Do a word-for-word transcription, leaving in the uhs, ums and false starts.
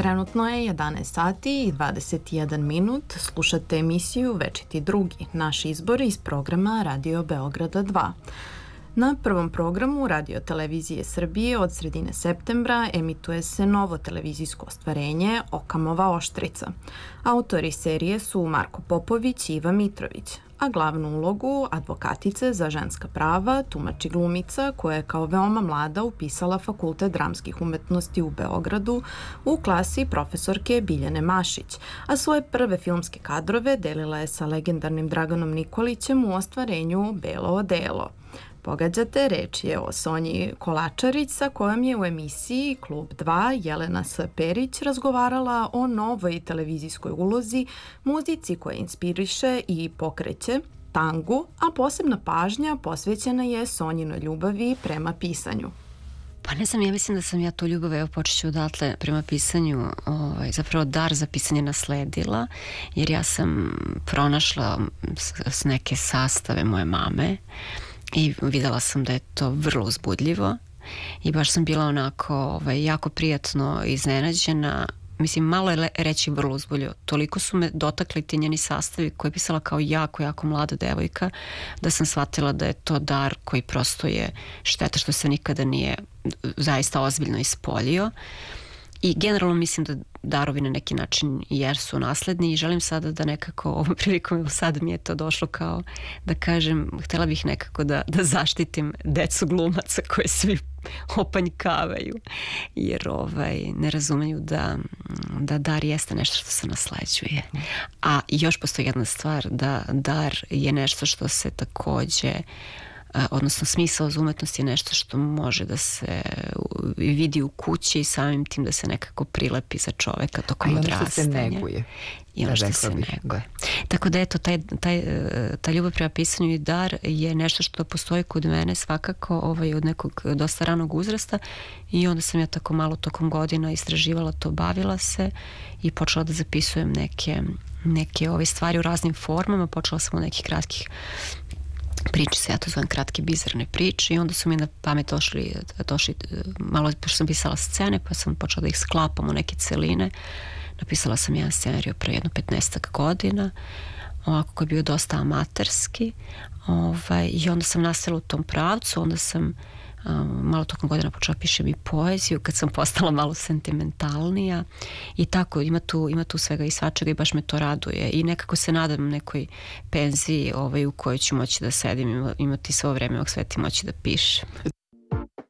Trenutno je jedanaest sati i dvadeset jedan minut. Slušate emisiju Večiti drugi, naš izbor iz programa Radio Beograda dva. Na prvom programu Radio Televizije Srbije od sredine septembra emituje se novo televizijsko ostvarenje Okamova oštrica. Autori serije su Marko Popović i Iva Mitrović, a glavnu ulogu advokatice za ženska prava tumači glumica koja je kao veoma mlada upisala Fakultet dramskih umetnosti u Beogradu u klasi profesorke Biljane Mašić, a svoje prve filmske kadrove delila je sa legendarnim Draganom Nikolićem u ostvarenju Belo odelo. Pogađate, reč je o Sonji Kolačarić sa kojom je u emisiji Klub dva Jelena S. Perić razgovarala o novoj televizijskoj ulozi, muzici koja inspiriše i pokreće, tangu, a posebna pažnja posvećena je Sonjinoj ljubavi prema pisanju. Pa ne znam, ja mislim da sam ja tu ljubav, evo počet ću odatle prema pisanju, ovaj, zapravo dar za pisanje nasledila, jer ja sam pronašla s, s neke sastave moje mame i videla sam da je to vrlo uzbudljivo i baš sam bila onako ovaj, jako prijatno iznenađena. Mislim, malo je reći vrlo uzbudljivo. Toliko su me dotakli ti njeni sastavi koje je pisala kao jako, jako mlada devojka, da sam shvatila da je to dar koji prosto je šteta što se nikada nije zaista ozbiljno ispoljio. I generalno mislim da darovi na neki način jesu nasledni i želim sada da nekako ovom prilikom, sad mi je to došlo kao da kažem, htjela bih nekako da, da zaštitim decu glumaca koje svi opanjkavaju, jer ovaj, ne razumeju da, da dar jeste nešto što se nasleđuje. A još postoji jedna stvar, da dar je nešto što se takođe odnosno smisao za umetnost je nešto što može da se vidi u kući i samim tim da se nekako prilepi za čoveka tokom odrastanja. I ono što se neguje. I ono što se neguje. Tako da eto, taj, taj, ta ljubav prema pisanju i dar je nešto što postoji kod mene svakako ovaj, od nekog dosta ranog uzrasta i onda sam ja tako malo tokom godina istraživala to, bavila se i počela da zapisujem neke, neke ove stvari u raznim formama. Počela sam od nekih kratkih priče, se ja to zovem kratke bizarne priče i onda su mi na pamet došli, došli malo, pošto sam pisala scene, pa sam počela da ih sklapam u neke celine. Napisala sam jedan scenarij pre jedno petnaestak godina, ovako koji je bio dosta amaterski, ovaj, i onda sam nastavila u tom pravcu, onda sam um, malo tokom godina počela pišem i poeziju, kad sam postala malo sentimentalnija i tako, ima tu, ima tu svega i svačega i baš me to raduje i nekako se nadam nekoj penziji ovaj, u kojoj ću moći da sedim, imati svo vreme ovog sveta i moći da pišem.